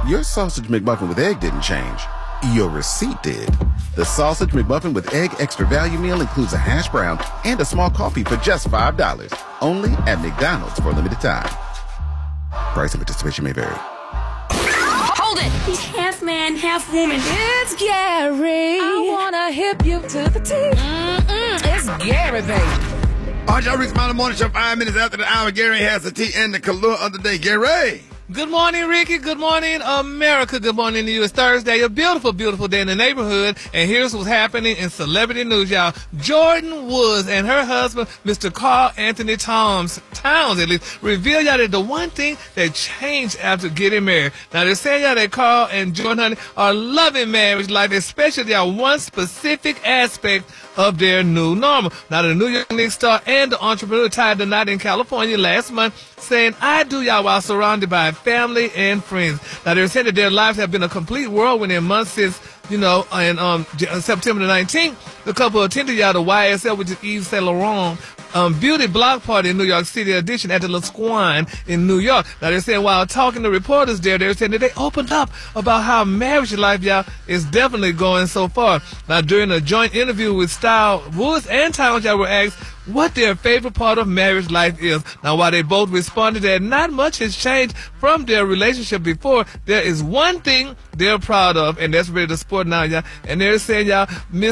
Your sausage McMuffin with egg didn't change. Your receipt did. The Sausage McMuffin with Egg Extra Value Meal includes a hash brown and a small coffee for just $5. Only at McDonald's for a limited time. Price and participation may vary. Hold it! He's half man, half woman. It's Gary. I wanna hip you to the tea. It's Gary, baby. All right, y'all reach my morning show 5 minutes after the hour. Gary has the tea and the color of the day. Gary. Good morning, Ricky. Good morning, America. Good morning to you. It's Thursday, a beautiful, beautiful day in the neighborhood. And here's what's happening in celebrity news, y'all. Jordan Woods and her husband, Mr. Carl Anthony Towns, at least, revealed y'all that the one thing that changed after getting married. Now, they're saying y'all that Carl and Jordan, honey, are loving marriage life, especially y'all one specific aspect of their new normal. Now, the New York Knicks star and the entrepreneur tied the knot in California last month, saying, I do y'all while surrounded by family and friends. Now, they're saying that their lives have been a complete whirlwind in months since, in September the 19th, the couple attended y'all the YSL, which is Yves Saint Laurent, beauty block party in New York City edition at the La Squan in New York. Now, they're saying while talking to reporters there, they're saying that they opened up about how marriage life, y'all, is definitely going so far. Now, during a joint interview with Style, Woods and Towns, y'all were asked what their favorite part of marriage life is. Now, while they both responded that not much has changed from their relationship before, there is one thing they're proud of, and that's really the sport now, y'all. And they're saying, y'all,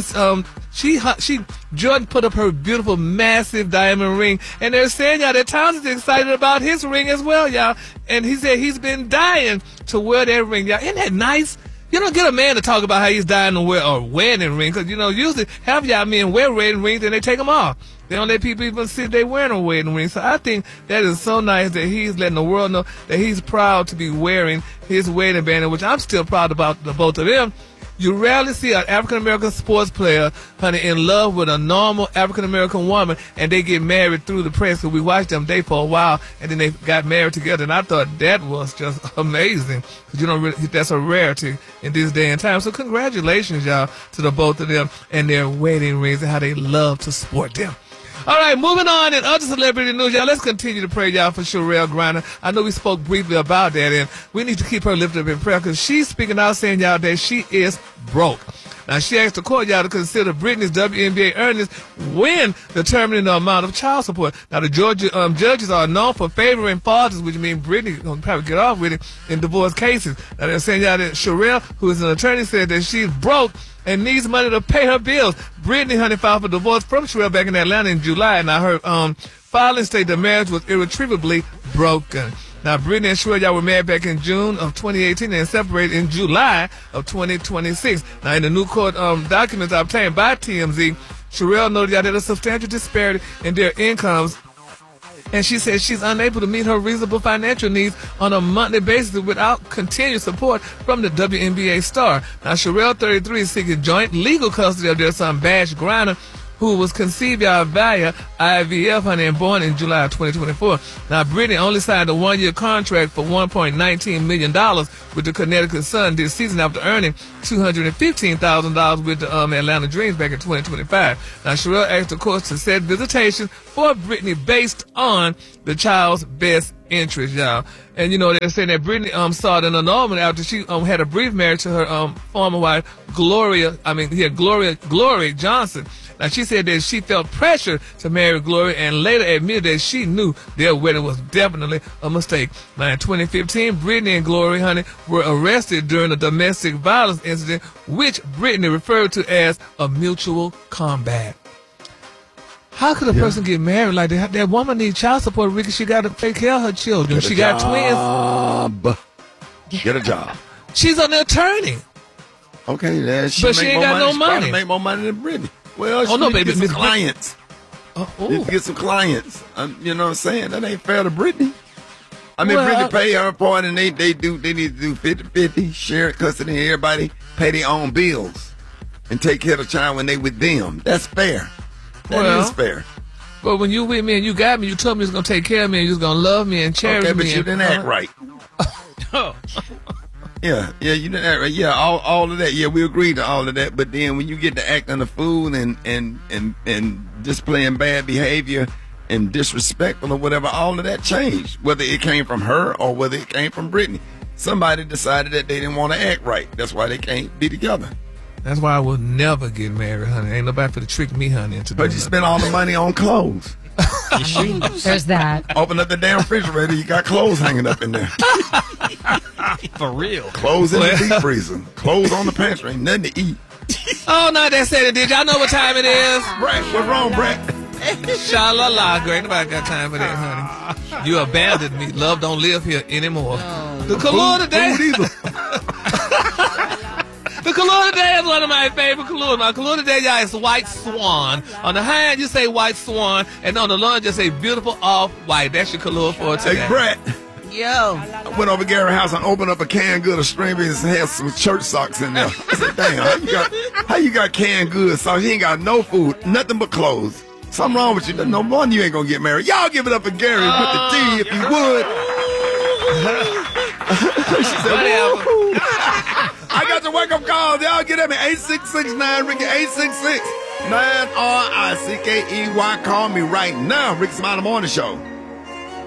Jordan put up her beautiful, massive diamond ring, and they're saying, y'all, that Towns is excited about his ring as well, y'all. And he said he's been dying to wear that ring, y'all. Isn't that nice? You don't get a man to talk about how he's dying to wear a wedding ring, because, usually half y'all men wear wedding rings and they take them off. They don't let people even see if they're wearing a wedding ring. So I think that is so nice that he's letting the world know that he's proud to be wearing his wedding band, which I'm still proud about the both of them. You rarely see an African-American sports player, honey, in love with a normal African-American woman, and they get married through the press. So we watched them date for a while, and then they got married together, and I thought that was just amazing. Because that's a rarity in this day and time. So congratulations, y'all, to the both of them and their wedding rings and how they love to sport them. All right, moving on in other celebrity news, y'all. Let's continue to pray, y'all, for Sherelle Griner. I know we spoke briefly about that, and we need to keep her lifted up in prayer because she's speaking out saying, y'all, that she is broke. Now, she asked the court, y'all, to consider Britney's WNBA earnings when determining the amount of child support. Now, the Georgia judges are known for favoring fathers, which means Britney will probably get off with it in divorce cases. Now, they're saying, y'all, that Sherelle, who is an attorney, said that she's broke and needs money to pay her bills. Britney, honey, filed for divorce from Sherelle back in Atlanta in July, and her filing stated the marriage was irretrievably broken. Now, Britney and Sherelle, y'all, were married back in June of 2018 and separated in July of 2026. Now, in the new court documents obtained by TMZ, Sherelle noted, y'all, that a substantial disparity in their incomes, and she says she's unable to meet her reasonable financial needs on a monthly basis without continued support from the WNBA star. Now, Sherelle, 33, is seeking joint legal custody of their son, Bash Griner, who was conceived via IVF, honey, and born in July of 2024. Now, Britney only signed a one-year contract for $1.19 million with the Connecticut Sun this season after earning $215,000 with the Atlanta Dreams back in 2025. Now, Sherelle asked the courts to set visitation for Britney based on the child's best interest, y'all. And, they're saying that Britney sought an annulment after she had a brief marriage to her former wife, Gloria Johnson. Now, she said that she felt pressure to marry Gloria and later admitted that she knew their wedding was definitely a mistake. Now, in 2015, Britney and Gloria, honey, were arrested during a domestic violence incident, which Britney referred to as a mutual combat. How could a person get married like that? That woman needs child support, Ricky. She got to take care of her children. She got twins. Get a job. She's an attorney. Okay, but she ain't got no money. She make more money than Britney. Well, she get some clients. Need to get some clients. You know what I'm saying? That ain't fair to Britney. I mean, Britney pay her part, and they need to do 50-50, share custody, and everybody pay their own bills and take care of the child when they with them. That's fair. That is fair. But when you with me and you got me, you told me you was going to take care of me and you was going to love me and cherish me. Okay, but you didn't act right. Yeah, you didn't act right. Yeah, all of that. Yeah, we agreed to all of that. But then when you get to acting a fool and displaying bad behavior and disrespectful or whatever, all of that changed. Whether it came from her or whether it came from Britney. somebody decided that they didn't want to act right. That's why they can't be together. That's why I will never get married, honey. Ain't nobody finna trick me, honey, into doing But you spend all the money on clothes. There's that. Open up the damn refrigerator, you got clothes hanging up in there. For real. Clothes in the deep freezer. Clothes on the pantry. Ain't nothing to eat. Oh, no, that said it. Did y'all know what time it is? Brett, what's wrong, Brett? Sha-la-la, girl. Ain't nobody got time for that, honey. You abandoned me. Love don't live here anymore. The color today. The color today is one of my favorite colors. My color today, y'all, is White Swan. On the hand, you say White Swan, and on the lawn, just say Beautiful Off-White. That's your color for today. Hey, Brett. Yo. I went over to Gary's house and opened up a canned good of strawberries and had some church socks in there. I said, damn, how you got canned good socks? You ain't got no food, nothing but clothes. Something wrong with you. No wonder you ain't gonna get married. Y'all give it up for Gary with the T if you would. She said, woo. I got your wake-up calls. Y'all get at me. 8669 Ricky, 866-9RICKEY. Call me right now. Ricky Smiley Morning Show.